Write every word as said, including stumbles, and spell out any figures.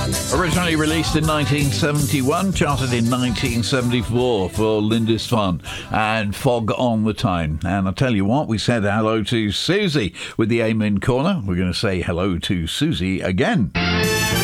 Originally released in nineteen seventy-one, charted in nineteen seventy-four for Lindisfarne and Fog on the Tyne. And I tell you what, we said hello to Susie with the Amen Corner. We're going to say hello to Susie again.